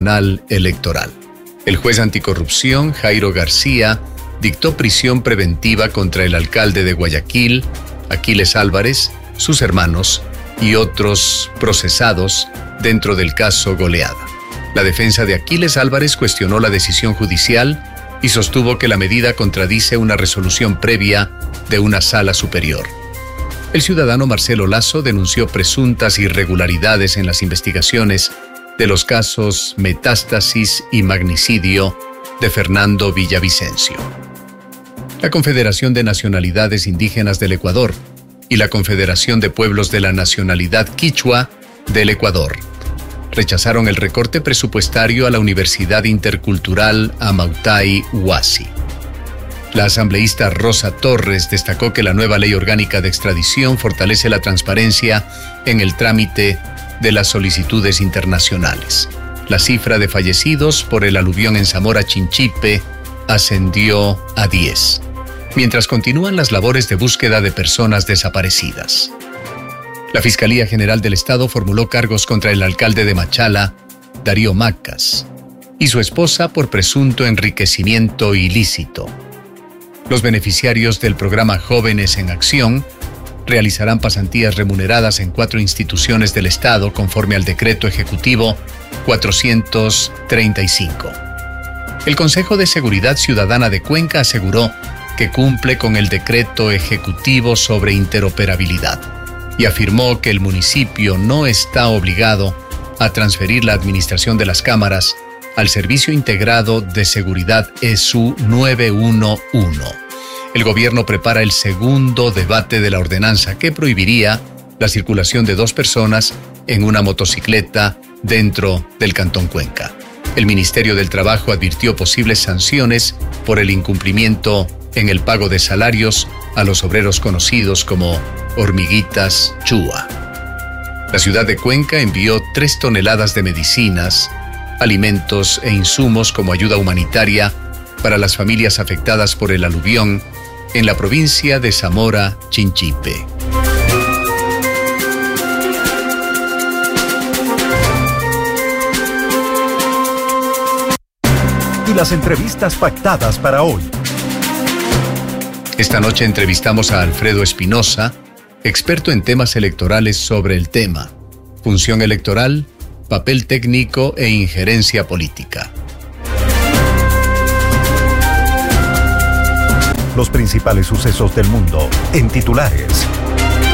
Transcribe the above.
Electoral. El juez anticorrupción, Jairo García, dictó prisión preventiva contra el alcalde de Guayaquil, Aquiles Álvarez, sus hermanos y otros procesados dentro del caso Goleada. La defensa de Aquiles Álvarez cuestionó la decisión judicial y sostuvo que la medida contradice una resolución previa de una sala superior. El ciudadano Marcelo Lazo denunció presuntas irregularidades en las investigaciones de los casos Metástasis y Magnicidio de Fernando Villavicencio. La Confederación de Nacionalidades Indígenas del Ecuador y la Confederación de Pueblos de la Nacionalidad Quichua del Ecuador rechazaron el recorte presupuestario a la Universidad Intercultural Amautay Huasi. La asambleísta Rosa Torres destacó que la nueva ley orgánica de extradición fortalece la transparencia en el trámite de las solicitudes internacionales. La cifra de fallecidos por el aluvión en Zamora Chinchipe ascendió a 10, mientras continúan las labores de búsqueda de personas desaparecidas. La Fiscalía General del Estado formuló cargos contra el alcalde de Machala, Darío Macas, y su esposa por presunto enriquecimiento ilícito. Los beneficiarios del programa Jóvenes en Acción realizarán pasantías remuneradas en 4 instituciones del Estado conforme al Decreto Ejecutivo 435. El Consejo de Seguridad Ciudadana de Cuenca aseguró que cumple con el Decreto Ejecutivo sobre Interoperabilidad y afirmó que el municipio no está obligado a transferir la administración de las cámaras al Servicio Integrado de Seguridad ESU 911. El gobierno prepara el segundo debate de la ordenanza que prohibiría la circulación de 2 personas en una motocicleta dentro del Cantón Cuenca. El Ministerio del Trabajo advirtió posibles sanciones por el incumplimiento en el pago de salarios a los obreros conocidos como hormiguitas Chua. La ciudad de Cuenca envió 3 toneladas de medicinas, alimentos e insumos como ayuda humanitaria para las familias afectadas por el aluvión en la provincia de Zamora Chinchipe. Y las entrevistas pactadas para hoy. Esta noche entrevistamos a Alfredo Espinosa, experto en temas electorales sobre el tema: función electoral, papel técnico e injerencia política. Los principales sucesos del mundo en titulares.